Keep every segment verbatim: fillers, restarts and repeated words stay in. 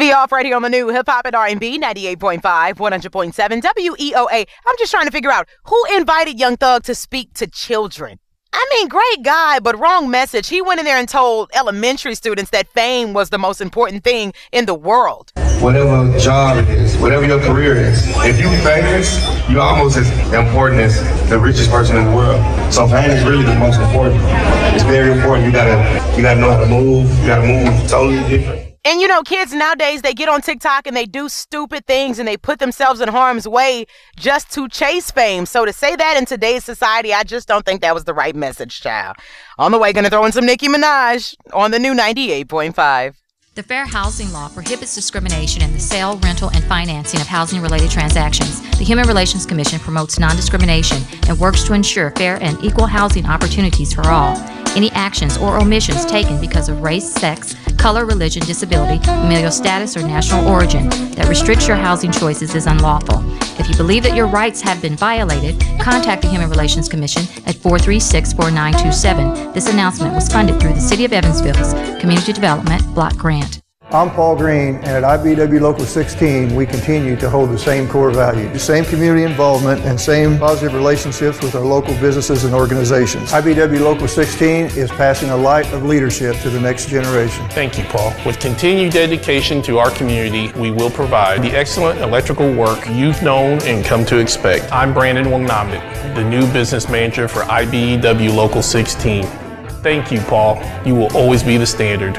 Leading off right here on the new Hip Hop and R and B, ninety-eight point five, one hundred point seven W E O A. I'm just trying to figure out who invited Young Thug to speak to children. I mean, great guy, but wrong message. He went in there and told elementary students that fame was the most important thing in the world. Whatever job it is, whatever your career is, if you famous, you're almost as important as the richest person in the world. So fame is really the most important. It's very important. You gotta, you gotta know how to move. You gotta move totally different. And you know, kids nowadays, they get on TikTok and they do stupid things and they put themselves in harm's way just to chase fame. So to say that in today's society, I just don't think that was the right message, child. On the way, gonna throw in some Nicki Minaj on the new ninety-eight point five. The Fair Housing Law prohibits discrimination in the sale, rental, and financing of housing-related transactions. The Human Relations Commission promotes non-discrimination and works to ensure fair and equal housing opportunities for all. Any actions or omissions taken because of race, sex, color, religion, disability, familial status, or national origin that restricts your housing choices is unlawful. If you believe that your rights have been violated, contact the Human Relations Commission at four three six, four nine two seven. This announcement was funded through the City of Evansville's Community Development Block Grant. I'm Paul Green, and at I B W Local sixteen, we continue to hold the same core values, the same community involvement and same positive relationships with our local businesses and organizations. I B W Local sixteen is passing a light of leadership to the next generation. Thank you, Paul. With continued dedication to our community, we will provide the excellent electrical work you've known and come to expect. I'm Brandon Wangnamit, the new business manager for I B W Local sixteen. Thank you, Paul. You will always be the standard.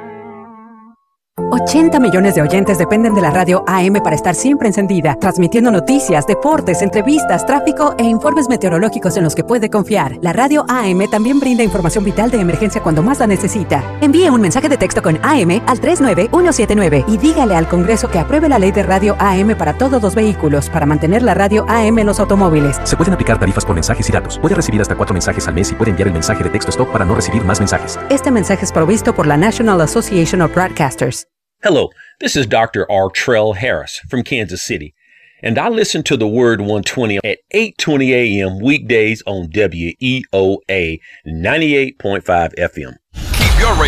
ochenta millones de oyentes dependen de la radio A M para estar siempre encendida, transmitiendo noticias, deportes, entrevistas, tráfico e informes meteorológicos en los que puede confiar. La radio A M también brinda información vital de emergencia cuando más la necesita. Envíe un mensaje de texto con A M al tres nueve uno siete nueve y dígale al Congreso que apruebe la ley de radio A M para todos los vehículos para mantener la radio A M en los automóviles. Se pueden aplicar tarifas por mensajes y datos. Puede recibir hasta cuatro mensajes al mes y puede enviar el mensaje de texto stop para no recibir más mensajes. Este mensaje es provisto por la National Association of Broadcasters. Hello, this is Doctor Artrell Harris from Kansas City, and I listen to the Word one twenty at eight twenty a.m. weekdays on W E O A ninety-eight point five F M. Keep your radio